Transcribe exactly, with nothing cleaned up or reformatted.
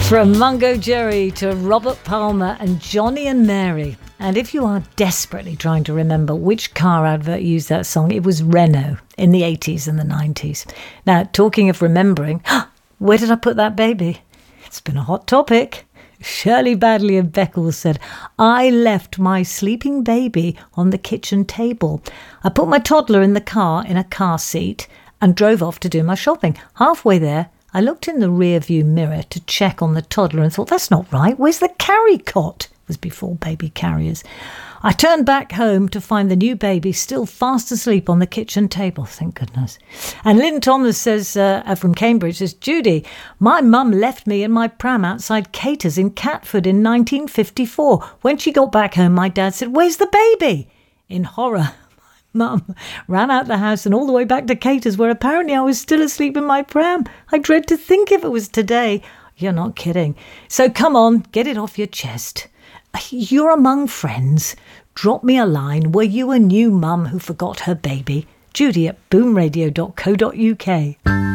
From Mungo Jerry to Robert Palmer and Johnny and Mary. And if you are desperately trying to remember which car advert used that song, it was Renault in the eighties and the nineties. Now, talking of remembering, where did I put that baby? It's been a hot topic. Shirley Badley of Beccles said, I left my sleeping baby on the kitchen table. I put my toddler in the car in a car seat and drove off to do my shopping. Halfway there, I looked in the rear view mirror to check on the toddler and thought, that's not right. Where's the carry cot? It was before baby carriers. I turned back home to find the new baby still fast asleep on the kitchen table. Thank goodness. And Lynn Thomas says, uh, from Cambridge, says, Judy, my mum left me in my pram outside Cater's in Catford in nineteen fifty-four. When she got back home, my dad said, where's the baby? In horror, Mum ran out the house and all the way back to Cater's, where apparently I was still asleep in my pram. I dread to think if it was today. You're not kidding. So come on, get it off your chest. You're among friends. Drop me a line. Were you a new mum who forgot her baby? Judy at boom radio dot co dot uk.